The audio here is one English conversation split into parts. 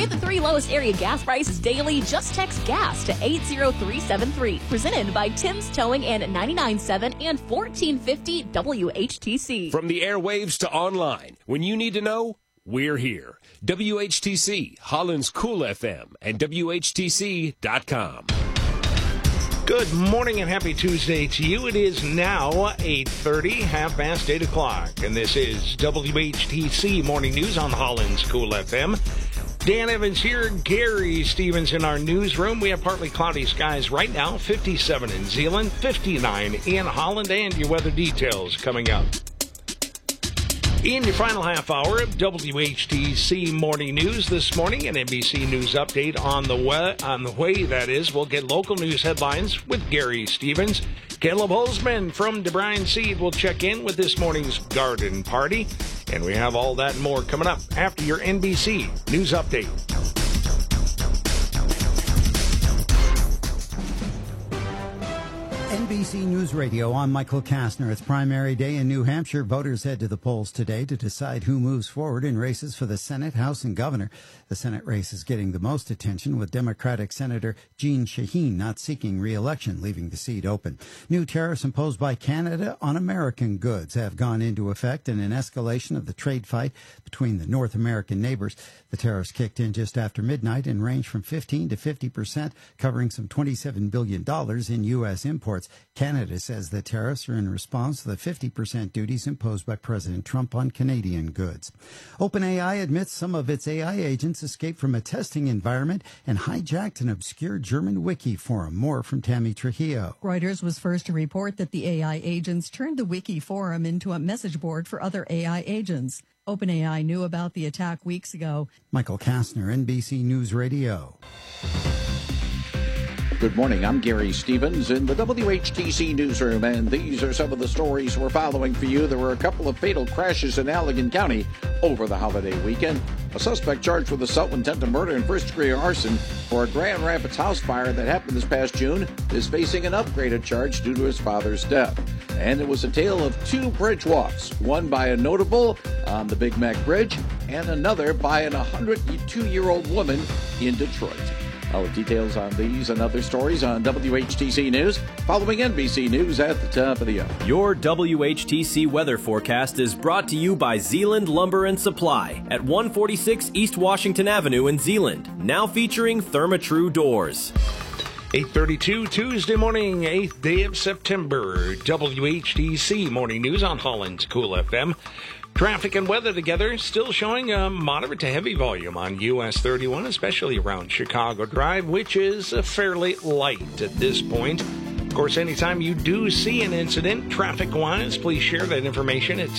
Get the 3 lowest area gas prices daily. Just text GAS to 80373. Presented by Tim's Towing and 99.7 and 1450 WHTC. From the airwaves to online, when you need to know, we're here. WHTC, Holland's Cool FM, and WHTC.com. Good morning and happy Tuesday to you. It is now 8:30, half past 8 o'clock, and this is WHTC Morning News on Holland's Cool FM. Dan Evans here, Gary Stevens in our newsroom. We have partly cloudy skies right now, 57 in Zeeland, 59 in Holland, and your weather details coming up. In your final half hour of WHTC Morning News this morning, an NBC News update on the way, that is. We'll get local news headlines with Gary Stevens. Caleb Holzman from DeBryan Seed will check in with this morning's garden party. And we have all that and more coming up after your NBC News update. NBC News Radio, I'm Michael Kastner. It's primary day in New Hampshire. Voters head to the polls today to decide who moves forward in races for the Senate, House, and Governor. The Senate race is getting the most attention, with Democratic Senator Jeanne Shaheen not seeking re-election, leaving the seat open. New tariffs imposed by Canada on American goods have gone into effect in an escalation of the trade fight between the North American neighbors. The tariffs kicked in just after midnight and range from 15 to 50%, covering some $27 billion in U.S. imports. Canada says the tariffs are in response to the 50% duties imposed by President Trump on Canadian goods. OpenAI admits some of its AI agents escaped from a testing environment and hijacked an obscure German wiki forum. More from Tammy Trujillo. Reuters was first to report that the AI agents turned the wiki forum into a message board for other AI agents. OpenAI knew about the attack weeks ago. Michael Kastner, NBC News Radio. Good morning. I'm Gary Stevens in the WHTC newsroom, and these are some of the stories we're following for you. There were a couple of fatal crashes in Allegan County over the holiday weekend. A suspect charged with assault with intent to murder and first-degree arson for a Grand Rapids house fire that happened this past June is facing an upgraded charge due to his father's death. And it was a tale of 2 bridge walks, one by a notable on the Big Mac Bridge and another by an 102-year-old woman in Detroit. All the details on these and other stories on WHTC News, following NBC News at the top of the hour. Your WHTC weather forecast is brought to you by Zeeland Lumber and Supply at 146 East Washington Avenue in Zeeland, now featuring Therma-Tru doors. 8:32 Tuesday morning, 8th day of September. WHTC Morning News on Holland's Cool FM. Traffic and weather together, still showing a moderate to heavy volume on US 31, especially around Chicago Drive, which is fairly light at this point. Of course, anytime you do see an incident traffic-wise, please share that information at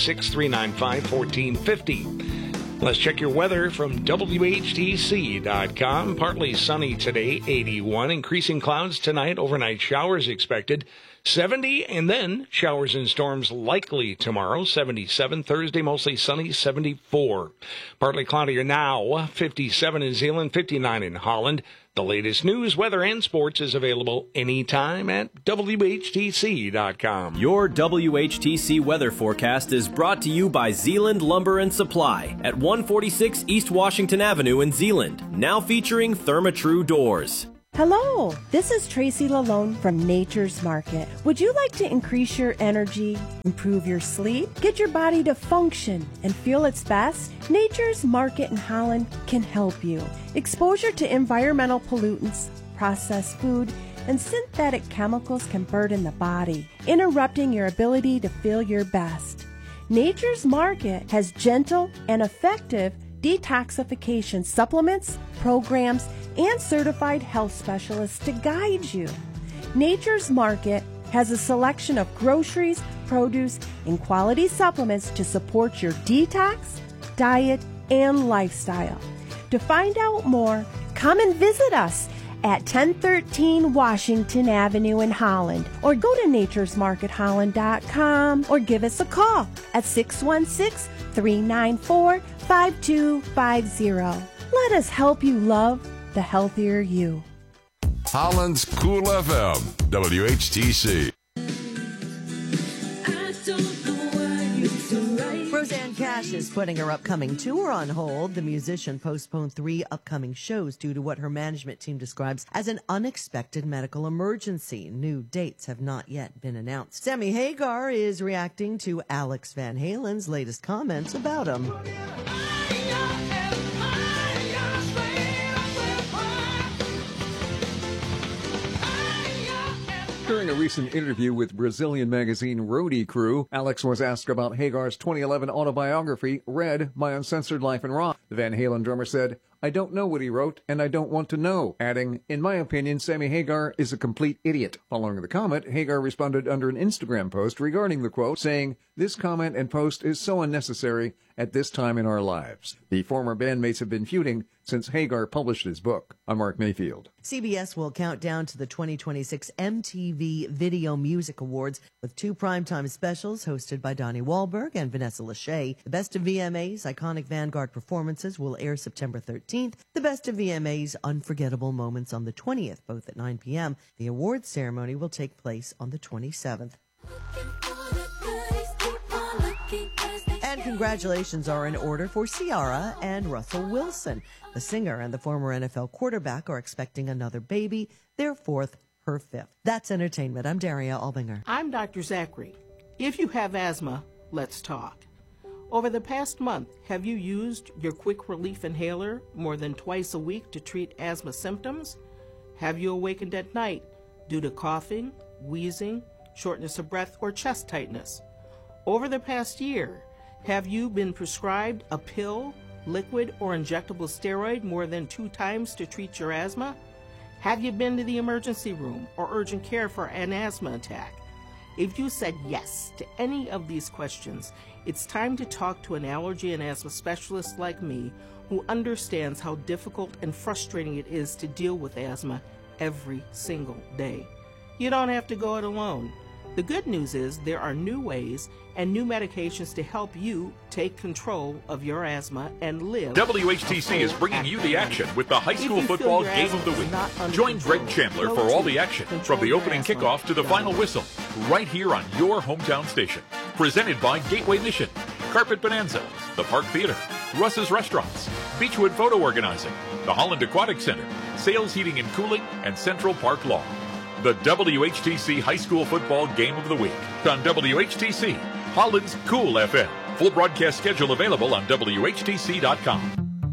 616-395-1450. Let's check your weather from WHTC.com. Partly sunny today, 81. Increasing clouds tonight, overnight showers expected. 70, and then showers and storms likely tomorrow, 77. Thursday, mostly sunny, 74. Partly cloudier now, 57 in Zeeland, 59 in Holland. The latest news, weather, and sports is available anytime at WHTC.com. Your WHTC weather forecast is brought to you by Zeeland Lumber and Supply at 146 East Washington Avenue in Zeeland, now featuring Therma-Tru doors. Hello, this is Tracy Lalone from Nature's Market. Would you like to increase your energy, improve your sleep, get your body to function and feel its best? Nature's Market in Holland can help you. Exposure to environmental pollutants, processed food, and synthetic chemicals can burden the body, interrupting your ability to feel your best. Nature's Market has gentle and effective detoxification supplements, programs, and certified health specialists to guide you. Nature's Market has a selection of groceries, produce, and quality supplements to support your detox, diet, and lifestyle. To find out more, come and visit us at 1013 Washington Avenue in Holland, or go to naturesmarketholland.com, or give us a call at 616-394-5250. Let us help you love the healthier you. Holland's Cool FM, WHTC. Roseanne Cash is putting her upcoming tour on hold. The musician postponed 3 upcoming shows due to what her management team describes as an unexpected medical emergency. New dates have not yet been announced. Sammy Hagar is reacting to Alex Van Halen's latest comments about him. During a recent interview with Brazilian magazine Roadie Crew, Alex was asked about Hagar's 2011 autobiography, Red, My Uncensored Life in Rock. The Van Halen drummer said, "I don't know what he wrote, and I don't want to know," adding, "In my opinion, Sammy Hagar is a complete idiot." Following the comment, Hagar responded under an Instagram post regarding the quote, saying, "This comment and post is so unnecessary at this time in our lives." The former bandmates have been feuding since Hagar published his book. I'm Mark Mayfield. CBS will count down to the 2026 MTV Video Music Awards with 2 primetime specials hosted by Donnie Wahlberg and Vanessa Lachey. The Best of VMA's iconic Vanguard performances will air September 13th. The Best of VMA's Unforgettable Moments on the 20th, both at 9 p.m. The awards ceremony will take place on the 27th. And congratulations are in order for Ciara and Russell Wilson. The singer and the former NFL quarterback are expecting another baby, their 4th, her 5th. That's entertainment. I'm Daria Albinger. I'm Dr. Zachary. If you have asthma, let's talk. Over the past month, have you used your quick relief inhaler more than twice a week to treat asthma symptoms? Have you awakened at night due to coughing, wheezing, shortness of breath, or chest tightness? Over the past year, have you been prescribed a pill, liquid, or injectable steroid more than 2 times to treat your asthma? Have you been to the emergency room or urgent care for an asthma attack? If you said yes to any of these questions, it's time to talk to an allergy and asthma specialist like me who understands how difficult and frustrating it is to deal with asthma every single day. You don't have to go it alone. The good news is there are new ways and new medications to help you take control of your asthma and live. WHTC is bringing you the action with the high school football game of the week. Join Greg Chandler for all the action, from the opening kickoff to the final whistle, right here on your hometown station. Presented by Gateway Mission, Carpet Bonanza, the Park Theater, Russ's Restaurants, Beechwood Photo Organizing, the Holland Aquatic Center, Sales Heating and Cooling, and Central Park Law. The WHTC High School Football Game of the Week on WHTC, Holland's Cool FM. Full broadcast schedule available on WHTC.com.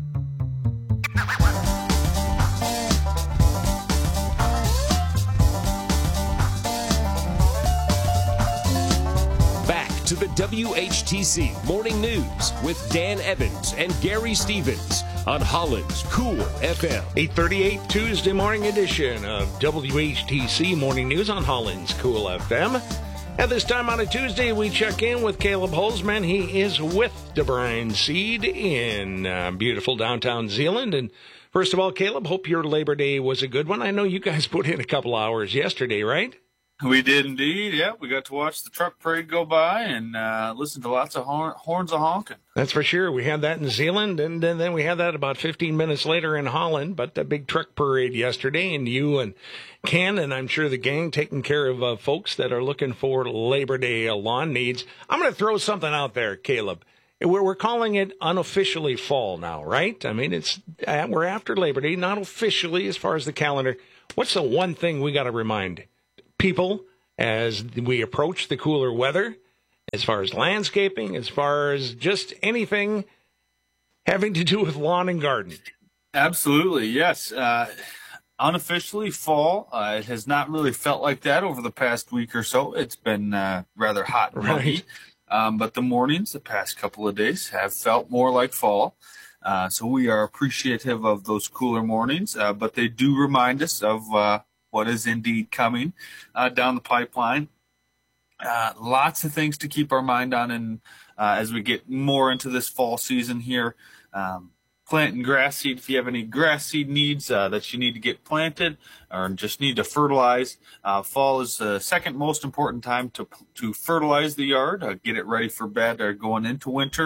Back to the WHTC Morning News with Dan Evans and Gary Stevens on Holland's Cool FM. 8:38 Tuesday morning edition of WHTC Morning News on Holland's Cool FM. At this time on a Tuesday, we check in with Caleb Holzman. He is with DeBrine Seed in beautiful downtown Zeeland. And first of all, Caleb, hope your Labor Day was a good one. I know you guys put in a couple hours yesterday, right? We did indeed, yeah. We got to watch the truck parade go by and listen to lots of horns a-honking. That's for sure. We had that in Zeeland, and then we had that about 15 minutes later in Holland, but the big truck parade yesterday, and you and Ken, and I'm sure the gang taking care of folks that are looking for Labor Day lawn needs. I'm going to throw something out there, Caleb. We're calling it unofficially fall now, right? I mean, we're after Labor Day, not officially as far as the calendar. What's the one thing we got to remind people as we approach the cooler weather, as far as landscaping, as far as just anything having to do with lawn and garden? Absolutely, yes. Unofficially, fall. It has not really felt like that over the past week or so. It's been rather hot and muggy. But the mornings, the past couple of days, have felt more like fall. So we are appreciative of those cooler mornings, but they do remind us of what is indeed coming down the pipeline. Lots of things to keep our mind on, and as we get more into this fall season here. Planting grass seed. If you have any grass seed needs that you need to get planted or just need to fertilize, fall is the second most important time to fertilize the yard, get it ready for bed or going into winter.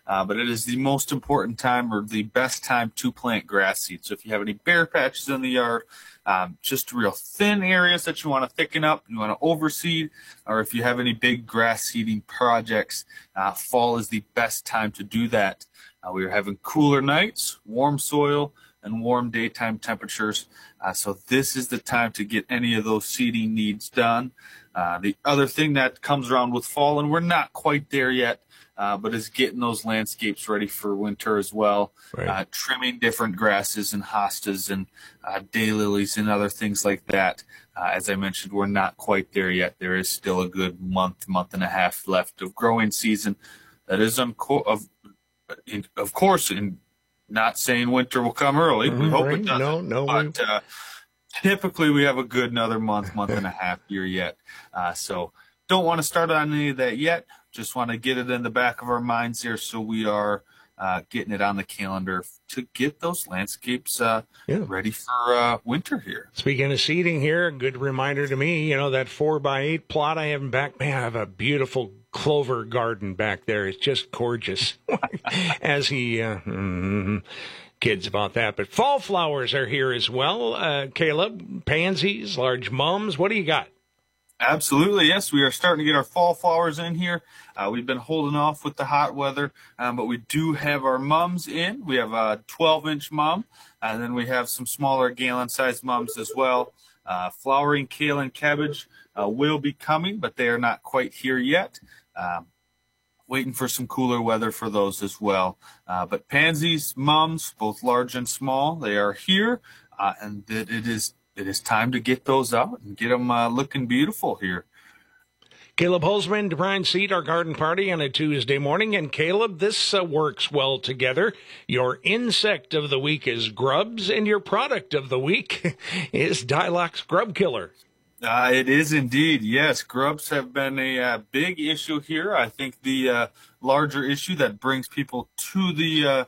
but it is the most important time or the best time to plant grass seed. So if you have any bare patches in the yard, just real thin areas that you want to thicken up, you want to overseed, or if you have any big grass seeding projects, fall is the best time to do that. We are having cooler nights, warm soil, and warm daytime temperatures. So this is the time to get any of those seeding needs done. The other thing that comes around with fall, and we're not quite there yet, but is getting those landscapes ready for winter as well. Right. Trimming different grasses and hostas and daylilies and other things like that. As I mentioned, we're not quite there yet. There is still a good month and a half left of growing season. That is, of course, in not saying winter will come early. We hope it doesn't. But typically we have a good another month and a half here yet. So don't want to start on any of that yet. Just want to get it in the back of our minds here, so we are getting it on the calendar to get those landscapes ready for winter here. Speaking of seeding here, a good reminder to me, that 4x8 plot I have in back, man, I have a beautiful clover garden back there. It's just gorgeous. As he kids about that. But fall flowers are here as well. Caleb, pansies, large mums. What do you got? Absolutely, yes. We are starting to get our fall flowers in here. We've been holding off with the hot weather, but we do have our mums in. We have a 12-inch mum, and then we have some smaller gallon-sized mums as well. Flowering kale and cabbage will be coming, but they are not quite here yet. Waiting for some cooler weather for those as well. But pansies, mums, both large and small, they are here, and it is time to get those out and get them looking beautiful here. Caleb Holzman, DeBrine Seed, our garden party on a Tuesday morning. And Caleb, this works well together. Your insect of the week is grubs, and your product of the week is Dilox Grub Killer. It is indeed, yes. Grubs have been a big issue here. I think the larger issue that brings people to the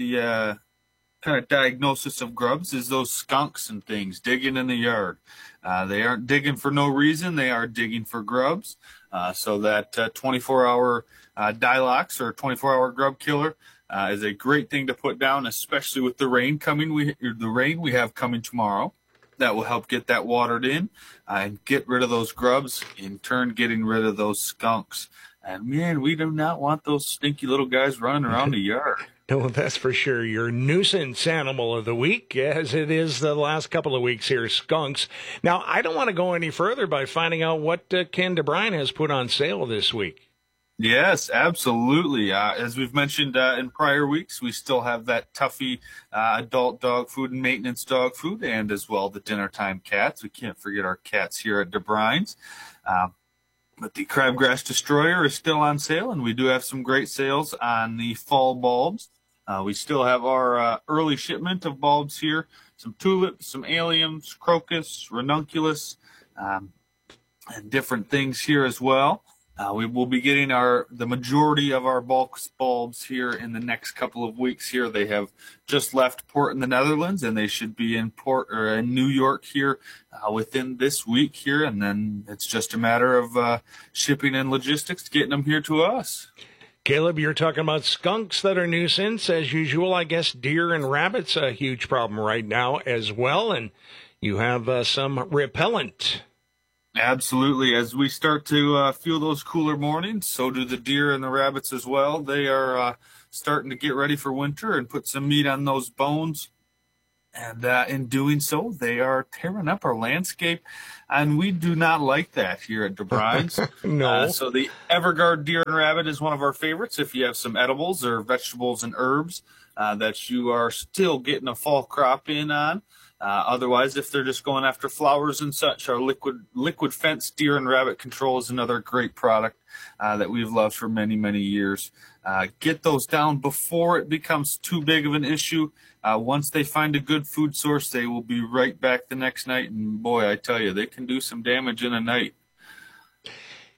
kind of diagnosis of grubs is those skunks and things digging in the yard. They aren't digging for no reason. They are digging for grubs. So that 24-hour Dilox or 24-hour grub killer is a great thing to put down, especially with the rain coming. The rain we have coming tomorrow. That will help get that watered in and get rid of those grubs, in turn getting rid of those skunks. And, man, we do not want those stinky little guys running around the yard. No, that's for sure. Your nuisance animal of the week, as it is the last couple of weeks here, skunks. Now, I don't want to go any further by finding out what Ken DeBrine has put on sale this week. Yes, absolutely. As we've mentioned in prior weeks, we still have that Tuffy adult dog food and maintenance dog food, and as well the dinner time cats. We can't forget our cats here at DeBrine's. But the Crabgrass Destroyer is still on sale, and we do have some great sales on the fall bulbs. We still have our early shipment of bulbs here, some tulips, some alliums, crocus, ranunculus, and different things here as well. We will be getting the majority of our bulk bulbs here in the next couple of weeks here. They have just left port in the Netherlands, and they should be in port or in New York here within this week here. And then it's just a matter of shipping and logistics, getting them here to us. Caleb, you're talking about skunks that are nuisance. As usual, I guess deer and rabbits a huge problem right now as well. And you have some repellent. Absolutely. As we start to feel those cooler mornings, so do the deer and the rabbits as well. They are starting to get ready for winter and put some meat on those bones. And in doing so, they are tearing up our landscape. And we do not like that here at DeBrine's. No. So the Everguard deer and rabbit is one of our favorites. If you have some edibles or vegetables and herbs that you are still getting a fall crop in on. Otherwise, if they're just going after flowers and such, our liquid fence deer and rabbit control is another great product that we've loved for many, many years. Get those down before it becomes too big of an issue. Once they find a good food source, they will be right back the next night. And boy, I tell you, they can do some damage in a night.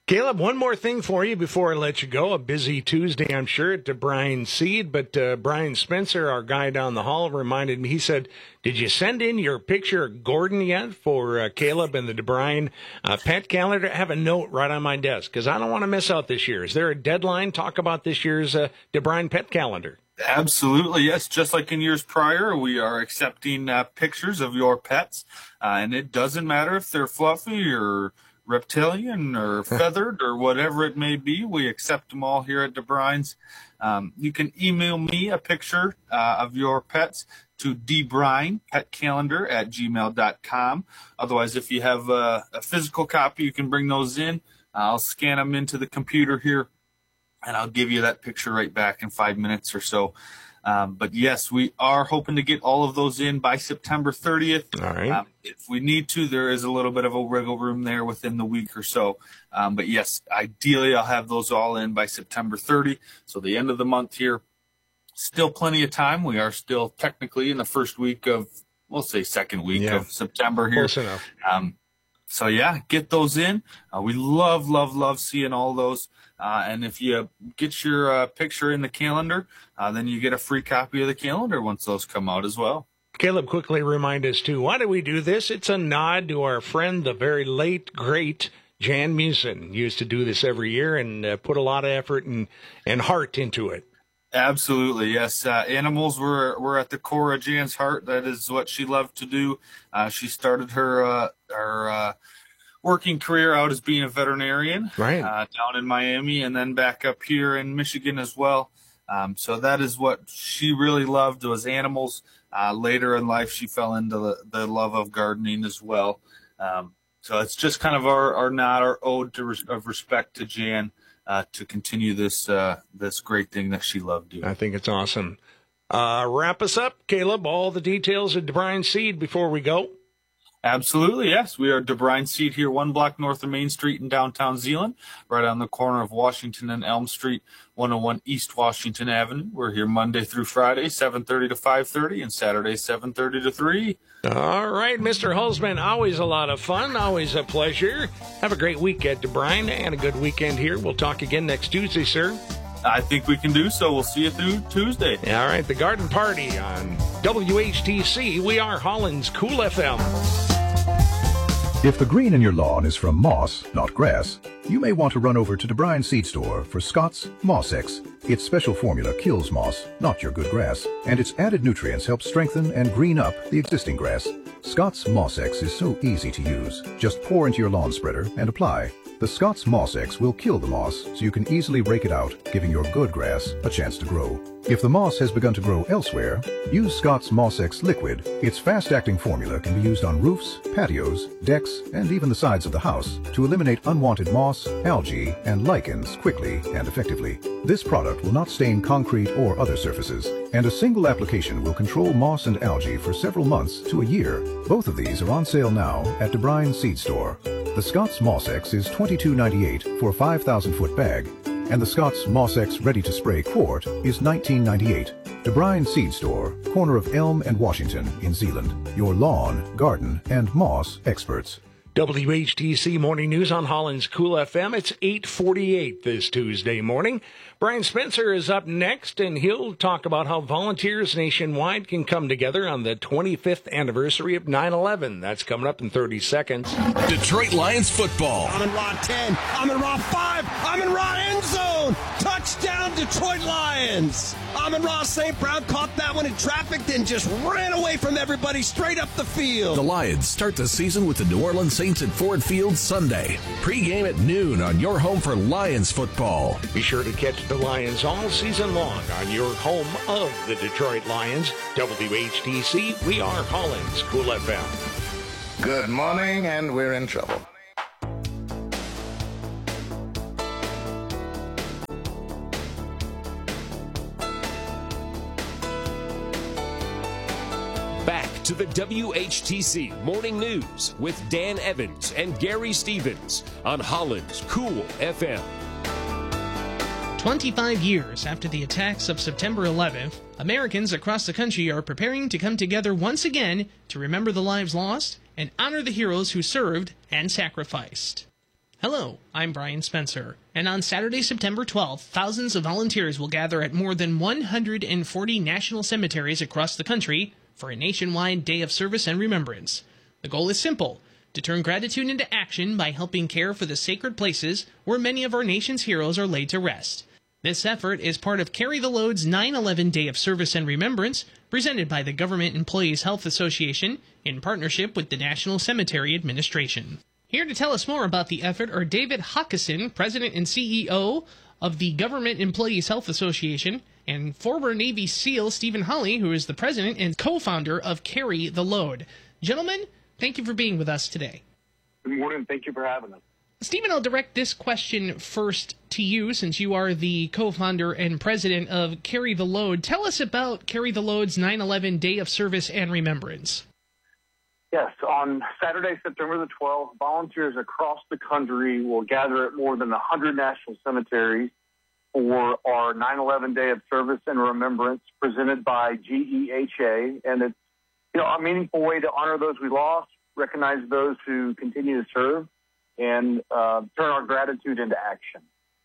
Caleb, one more thing for you before I let you go. A busy Tuesday, I'm sure, at DeBrine Seed, but Brian Spencer, our guy down the hall, reminded me, he said, did you send in your picture of Gordon yet for Caleb and the DeBrine pet calendar? I have a note right on my desk because I don't want to miss out this year. Is there a deadline? Talk about this year's DeBrine pet calendar. Absolutely, yes. Just like in years prior, we are accepting pictures of your pets, and it doesn't matter if they're fluffy or reptilian or feathered or whatever it may be. We accept them all here at DeBrine's. You can email me a picture of your pets to debrinepetcalendar@gmail.com. Otherwise, if you have a physical copy, you can bring those in. I'll scan them into the computer here, and I'll give you that picture right back in 5 minutes or so. But yes, we are hoping to get all of those in by September 30th. All right. If we need to, there is a little bit of a wiggle room there within the week or so. But yes, ideally I'll have those all in by September 30. So the end of the month here, still plenty of time. We are still technically in the first week of, we'll say second week of September here. Close enough. So yeah, get those in. We love seeing all those. And if you get your picture in the calendar, then you get a free copy of the calendar once those come out as well. Caleb, quickly remind us, too, why do we do this? It's a nod to our friend, the very late, great Jan Musin. Used to do this every year and put a lot of effort and heart into it. Absolutely, yes. Animals were at the core of Jan's heart. That is what she loved to do. She started her working career out as being a veterinarian, right, down in Miami and then back up here in Michigan as well. So that is what she really loved, was animals. Later in life, she fell into the love of gardening as well. So it's just kind of our nod, our ode of respect to Jan, to continue this great thing that she loved doing. I think it's awesome. Wrap us up, Caleb, all the details of DeBrine Seed before we go. Absolutely, yes. We are DeBrine Seed here, 1 block north of Main Street in downtown Zeeland, right on the corner of Washington and Elm Street, 101 East Washington Avenue. We're here Monday through Friday, 7:30 to 5:30, and Saturday, 7:30 to 3. All right, Mr. Hulsman, always a lot of fun, always a pleasure. Have a great week at DeBrine and a good weekend here. We'll talk again next Tuesday, sir. I think we can do so. We'll see you through Tuesday. All right, the Garden Party on WHTC. We are Holland's Cool FM. If the green in your lawn is from moss, not grass, you may want to run over to DeBrine Seed Store for Scott's Moss X. Its special formula kills moss, not your good grass, and its added nutrients help strengthen and green up the existing grass. Scott's Moss X is so easy to use. Just pour into your lawn spreader and apply. The Scott's Moss X will kill the moss, so you can easily rake it out, giving your good grass a chance to grow. If the moss has begun to grow elsewhere, use Scott's Moss X Liquid. Its fast-acting formula can be used on roofs, patios, decks, and even the sides of the house to eliminate unwanted moss, algae, and lichens quickly and effectively. This product will not stain concrete or other surfaces, and a single application will control moss and algae for several months to a year. Both of these are on sale now at DeBrine Seed Store. The Scott's Moss X is $22.98 for a 5,000-foot bag, and the Scott's Moss X Ready-to-Spray quart is $19.98. DeBrine Seed Store, corner of Elm and Washington in Zeeland. Your lawn, garden, and moss experts. WHTC Morning News on Holland's Cool FM. It's 8:48 this Tuesday morning. Brian Spencer is up next, and he'll talk about how volunteers nationwide can come together on the 25th anniversary of 9/11. That's coming up in 30 seconds. Detroit Lions football. I'm in Rod 10. I'm in Rod 5. I'm in Rod end zone. Touchdown, Detroit Lions. Amon-Ra St. Brown caught that one in traffic, then just ran away from everybody straight up the field. The Lions start the season with the New Orleans Saints at Ford Field Sunday. Pre-game at noon on your home for Lions football. Be sure to catch the Lions all season long on your home of the Detroit Lions. WHTC, we are Holland's Cool FM. Good morning, and we're in trouble. Back to the WHTC Morning News with Dan Evans and Gary Stevens on Holland's Cool FM. 25 years after the attacks of September 11th, Americans across the country are preparing to come together once again to remember the lives lost and honor the heroes who served and sacrificed. Hello, I'm Brian Spencer, and on Saturday, September 12th, thousands of volunteers will gather at more than 140 national cemeteries across the country for a nationwide day of service and remembrance. The goal is simple: to turn gratitude into action by helping care for the sacred places where many of our nation's heroes are laid to rest. This effort is part of Carry the Load's 9/11 Day of Service and Remembrance, presented by the Government Employees Health Association in partnership with the National Cemetery Administration. Here to tell us more about the effort are David Hockesson, President and CEO of the Government Employees Health Association, and former Navy SEAL Stephen Holley, who is the president and co-founder of Carry the Load. Gentlemen, thank you for being with us today. Good morning. Thank you for having us. Stephen, I'll direct this question first to you, since you are the co-founder and president of Carry the Load. Tell us about Carry the Load's 9/11 Day of Service and Remembrance. Yes, on Saturday, September the 12th, volunteers across the country will gather at more than 100 national cemeteries for our 9/11 Day of Service and Remembrance presented by GEHA. And it's a meaningful way to honor those we lost, recognize those who continue to serve, and turn our gratitude into action.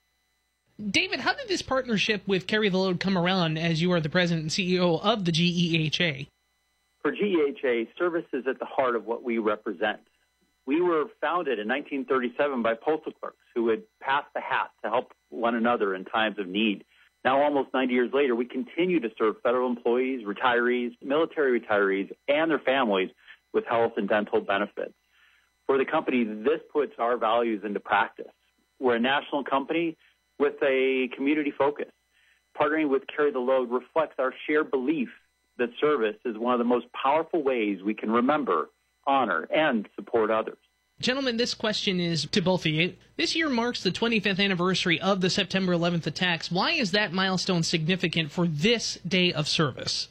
David, how did this partnership with Carry the Load come around, as you are the president and CEO of the GEHA? For GEHA, service is at the heart of what we represent. We were founded in 1937 by postal clerks who would pass the hat to help one another in times of need. Now, almost 90 years later, we continue to serve federal employees, retirees, military retirees, and their families with health and dental benefits. For the company, this puts our values into practice. We're a national company with a community focus. Partnering with Carry the Load reflects our shared belief that service is one of the most powerful ways we can remember, honor, and support others. Gentlemen, this question is to both of you. This year marks the 25th anniversary of the September 11th attacks. Why is that milestone significant for this day of service?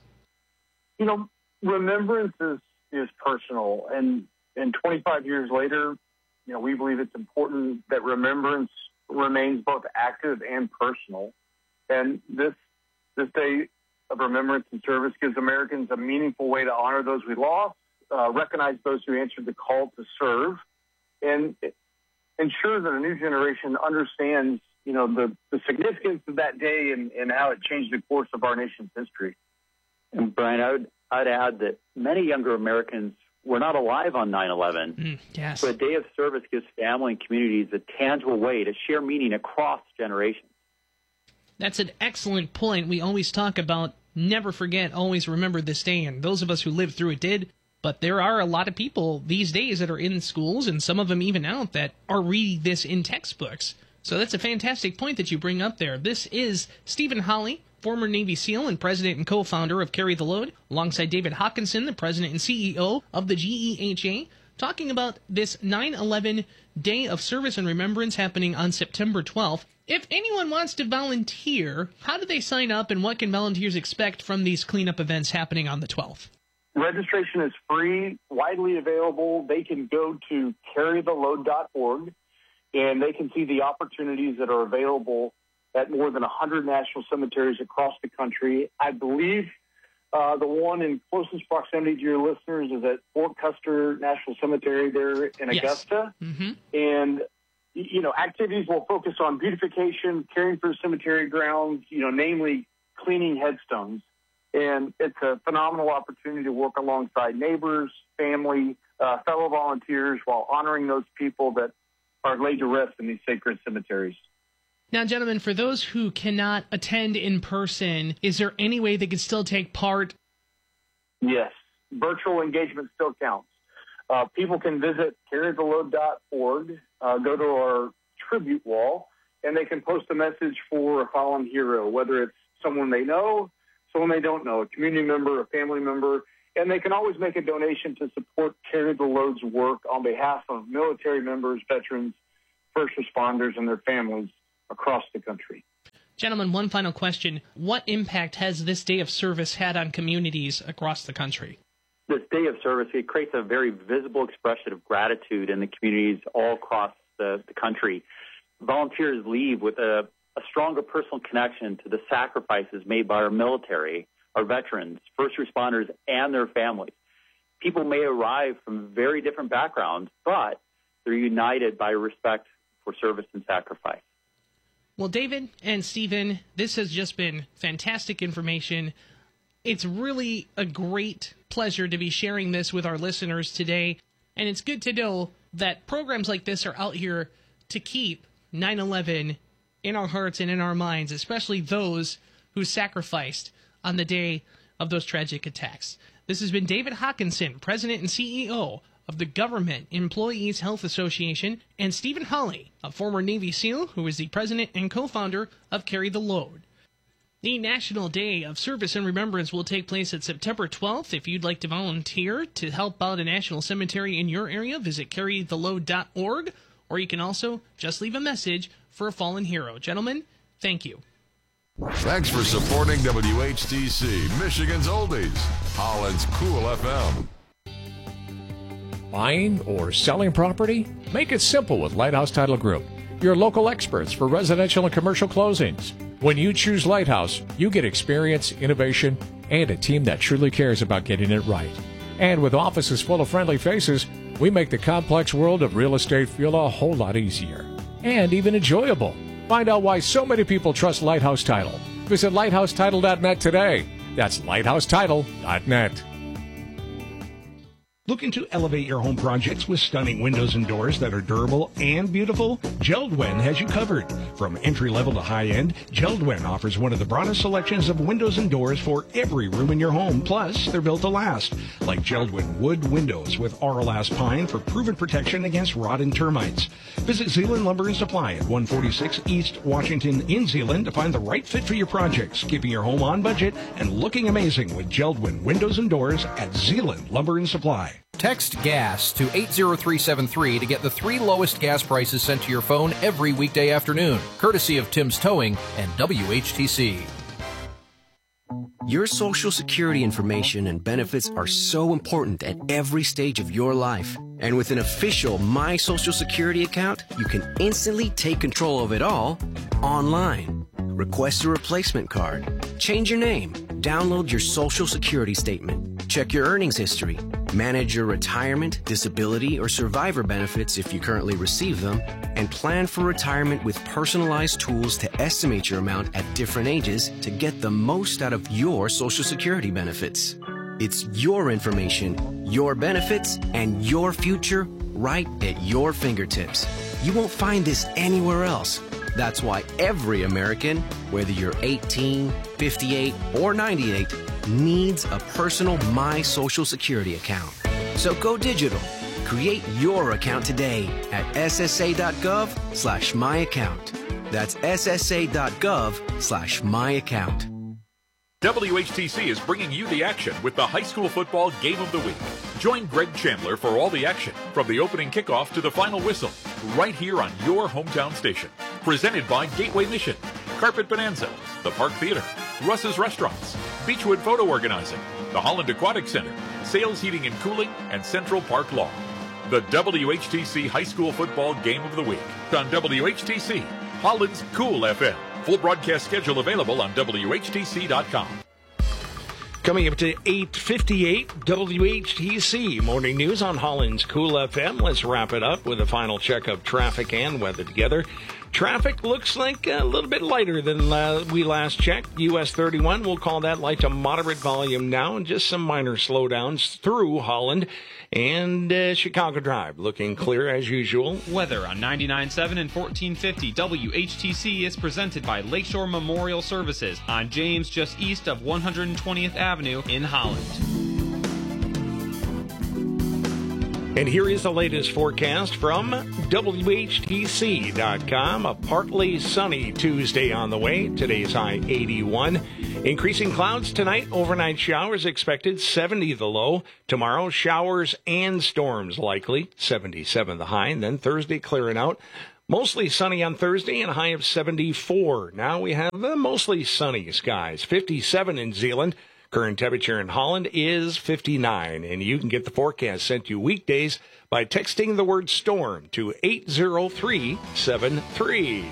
Remembrance is personal, and 25 years later, we believe it's important that remembrance remains both active and personal. And this day of remembrance and service gives Americans a meaningful way to honor those we lost, recognize those who answered the call to serve, and ensure that a new generation understands, the significance of that day and how it changed the course of our nation's history. And Brian, I'd add that many younger Americans were not alive on 9/11. Yes. So a day of service gives family and communities a tangible way to share meaning across generations. That's an excellent point. We always talk about never forget, always remember this day, and those of us who lived through it did. But there are a lot of people these days that are in schools, and some of them even out, that are reading this in textbooks. So that's a fantastic point that you bring up there. This is Stephen Holley, former Navy SEAL and president and co-founder of Carry the Load, alongside David Hockesson, the president and CEO of the GEHA, talking about this 9/11 Day of Service and Remembrance happening on September 12th. If anyone wants to volunteer, how do they sign up, and what can volunteers expect from these cleanup events happening on the 12th? Registration is free, widely available. They can go to carrytheload.org, and they can see the opportunities that are available at more than 100 national cemeteries across the country. I believe the one in closest proximity to your listeners is at Fort Custer National Cemetery there in Augusta. Mm-hmm. And activities will focus on beautification, caring for cemetery grounds, namely cleaning headstones. And it's a phenomenal opportunity to work alongside neighbors, family, fellow volunteers, while honoring those people that are laid to rest in these sacred cemeteries. Now, gentlemen, for those who cannot attend in person, is there any way they can still take part? Yes. Virtual engagement still counts. People can visit carrytheload.org, go to our tribute wall, and they can post a message for a fallen hero, whether it's someone they know, someone they don't know, a community member, a family member, and they can always make a donation to support Carry the Load's work on behalf of military members, veterans, first responders, and their families across the country. Gentlemen, one final question. What impact has this day of service had on communities across the country? This day of service, it creates a very visible expression of gratitude in the communities all across the country. Volunteers leave with a stronger personal connection to the sacrifices made by our military, our veterans, first responders, and their families. People may arrive from very different backgrounds, but they're united by respect for service and sacrifice. Well, David and Stephen, this has just been fantastic information. It's really a great pleasure to be sharing this with our listeners today, and it's good to know that programs like this are out here to keep 9/11 in our hearts and in our minds, especially those who sacrificed on the day of those tragic attacks. This has been David Hawkinson, President and CEO of the Government Employees Health Association, and Stephen Hawley, a former Navy SEAL who is the president and co-founder of Carry the Load. The National Day of Service and Remembrance will take place at September 12th. If you'd like to volunteer to help out a national cemetery in your area, visit carrytheload.org, or you can also just leave a message for a fallen hero. Gentlemen, thank you. Thanks for supporting WHTC, Michigan's Oldies, Holland's Cool FM. Buying or selling property? Make it simple with Lighthouse Title Group, your local experts for residential and commercial closings. When you choose Lighthouse, you get experience, innovation, and a team that truly cares about getting it right. And with offices full of friendly faces, we make the complex world of real estate feel a whole lot easier and even enjoyable. Find out why so many people trust Lighthouse Title. Visit lighthousetitle.net today. That's lighthousetitle.net. Looking to elevate your home projects with stunning windows and doors that are durable and beautiful? JELD-WEN has you covered. From entry-level to high-end, JELD-WEN offers one of the broadest selections of windows and doors for every room in your home. Plus, they're built to last, like JELD-WEN wood windows with Auralast pine for proven protection against rot and termites. Visit Zeeland Lumber and Supply at 146 East Washington in Zeeland to find the right fit for your projects, keeping your home on budget and looking amazing with JELD-WEN windows and doors at Zeeland Lumber and Supply. Text GAS to 80373 to get the 3 lowest gas prices sent to your phone every weekday afternoon, courtesy of Tim's Towing and WHTC. Your Social Security information and benefits are so important at every stage of your life. And with an official My Social Security account, you can instantly take control of it all online. Request a replacement card, change your name, download your Social Security statement, check your earnings history, manage your retirement, disability, or survivor benefits if you currently receive them, and plan for retirement with personalized tools to estimate your amount at different ages to get the most out of your Social Security benefits. It's your information, your benefits, and your future right at your fingertips. You won't find this anywhere else. That's why every American, whether you're 18, 58, or 98, needs a personal My Social Security account. So go digital. Create your account today at ssa.gov/myaccount. That's ssa.gov/myaccount. WHTC is bringing you the action with the high school football game of the week. Join Greg Chandler for all the action, from the opening kickoff to the final whistle, right here on your hometown station. Presented by Gateway Mission, Carpet Bonanza, the Park Theater, Russ's Restaurants, Beechwood Photo Organizing, the Holland Aquatic Center, Sales Heating and Cooling, and Central Park Law. The WHTC High School Football Game of the Week on WHTC, Holland's Cool FM. Full broadcast schedule available on WHTC.com. Coming up to 8:58, WHTC Morning News on Holland's Cool FM. Let's wrap it up with a final check of traffic and weather together. Traffic looks like a little bit lighter than we last checked. US 31, we'll call that light to moderate volume now, and just some minor slowdowns through Holland. And Chicago Drive looking clear as usual. Weather on 99.7 and 1450 WHTC is presented by Lakeshore Memorial Services on James, just east of 120th Avenue in Holland. And here is the latest forecast from WHTC.com. A partly sunny Tuesday on the way. Today's high 81. Increasing clouds tonight. Overnight showers expected. 70 the low. Tomorrow, showers and storms likely. 77 the high. And then Thursday clearing out. Mostly sunny on Thursday and a high of 74. Now we have mostly sunny skies. 57 in Zeeland. Current temperature in Holland is 59, and you can get the forecast sent to you weekdays by texting the word storm to 80373.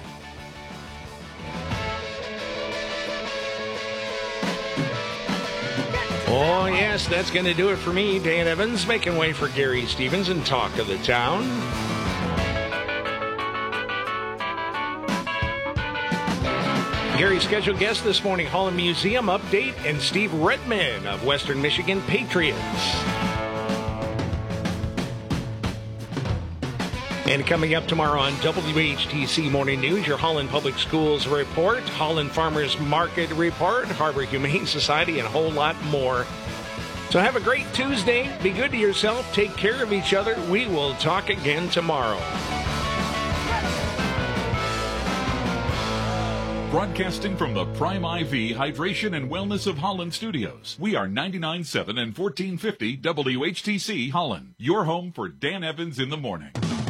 Oh, yes, that's going to do it for me, Dan Evans, making way for Gary Stevens and Talk of the Town. Gary's scheduled guest this morning, Holland Museum update, and Steve Redman of Western Michigan Patriots. And coming up tomorrow on WHTC Morning News, your Holland Public Schools report, Holland Farmers Market report, Harbor Humane Society, and a whole lot more. So have a great Tuesday. Be good to yourself. Take care of each other. We will talk again tomorrow. Broadcasting from the Prime IV Hydration and Wellness of Holland studios. We are 99.7 and 1450 WHTC Holland. Your home for Dan Evans in the morning.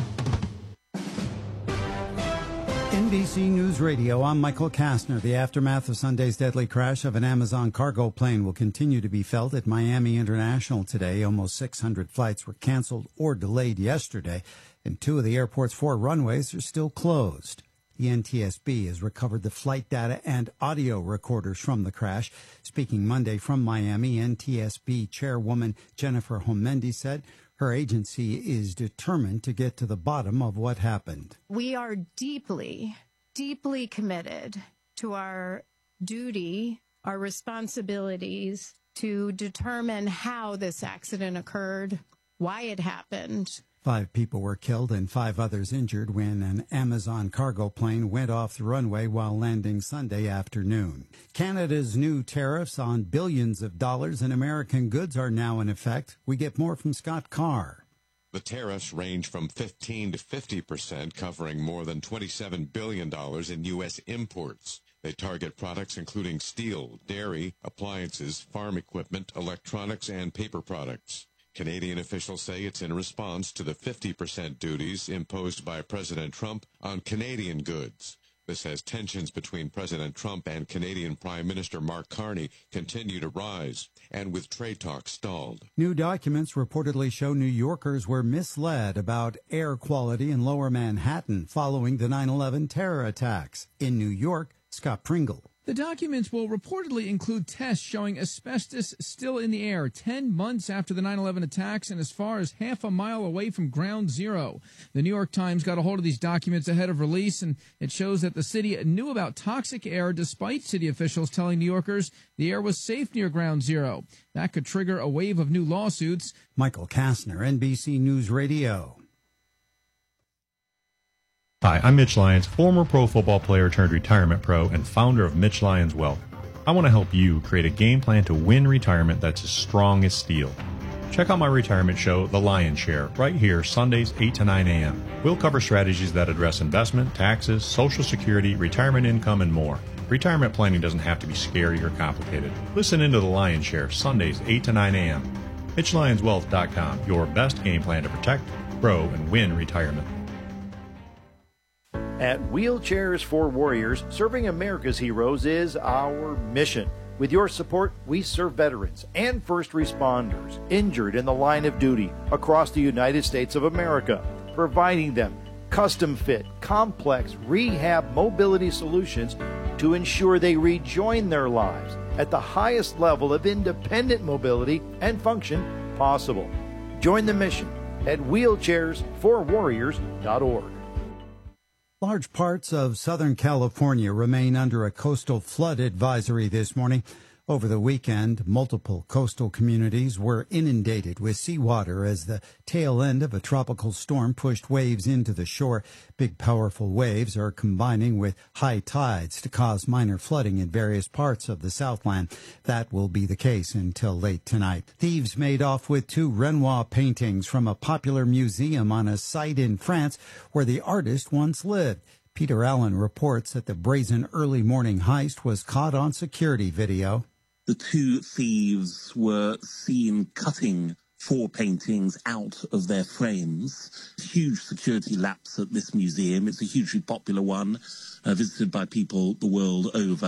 NBC News Radio, I'm Michael Kastner. The aftermath of Sunday's deadly crash of an Amazon cargo plane will continue to be felt at Miami International today. Almost 600 flights were canceled or delayed yesterday, and 2 of the airport's 4 runways are still closed. The NTSB has recovered the flight data and audio recorders from the crash. Speaking Monday from Miami, NTSB Chairwoman Jennifer Homendi said her agency is determined to get to the bottom of what happened. We are deeply, deeply committed to our duty, our responsibilities to determine how this accident occurred, why it happened. 5 people were killed and 5 others injured when an Amazon cargo plane went off the runway while landing Sunday afternoon. Canada's new tariffs on billions of dollars in American goods are now in effect. We get more from Scott Carr. The tariffs range from 15 to 50%, covering more than $27 billion in U.S. imports. They target products including steel, dairy, appliances, farm equipment, electronics, and paper products. Canadian officials say it's in response to the 50% duties imposed by President Trump on Canadian goods. This as tensions between President Trump and Canadian Prime Minister Mark Carney continue to rise, and with trade talks stalled. New documents reportedly show New Yorkers were misled about air quality in Lower Manhattan following the 9/11 terror attacks. In New York, Scott Pringle. The documents will reportedly include tests showing asbestos still in the air 10 months after the 9/11 attacks and as far as half a mile away from Ground Zero. The New York Times got a hold of these documents ahead of release, and it shows that the city knew about toxic air despite city officials telling New Yorkers the air was safe near Ground Zero. That could trigger a wave of new lawsuits. Michael Kastner, NBC News Radio. Hi, I'm Mitch Lyons, former pro football player turned retirement pro and founder of Mitch Lyons Wealth. I want to help you create a game plan to win retirement that's as strong as steel. Check out my retirement show, The Lion's Share, right here, Sundays 8 to 9 a.m. We'll cover strategies that address investment, taxes, Social Security, retirement income, and more. Retirement planning doesn't have to be scary or complicated. Listen into The Lion's Share, Sundays 8 to 9 a.m. MitchLyonsWealth.com, your best game plan to protect, grow, and win retirement. At Wheelchairs for Warriors, serving America's heroes is our mission. With your support, we serve veterans and first responders injured in the line of duty across the United States of America, providing them custom-fit, complex rehab mobility solutions to ensure they rejoin their lives at the highest level of independent mobility and function possible. Join the mission at wheelchairsforwarriors.org. Large parts of Southern California remain under a coastal flood advisory this morning. Over the weekend, multiple coastal communities were inundated with seawater as the tail end of a tropical storm pushed waves into the shore. Big, powerful waves are combining with high tides to cause minor flooding in various parts of the Southland. That will be the case until late tonight. Thieves made off with 2 Renoir paintings from a popular museum on a site in France where the artist once lived. Peter Allen reports that the brazen early morning heist was caught on security video. The 2 thieves were seen cutting 4 paintings out of their frames. Huge security lapse at this museum. It's a hugely popular one, visited by people the world over.